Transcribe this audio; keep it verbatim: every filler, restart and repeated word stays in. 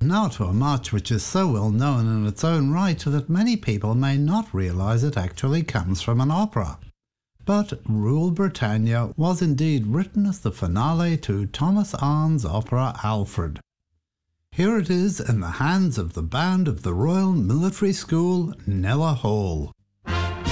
Now to a march which is so well known in its own right that many people may not realise it actually comes from an opera. But Rule Britannia was indeed written as the finale to Thomas Arne's opera Alfred. Here it is in the hands of the band of the Royal Military School, Kneller Hall.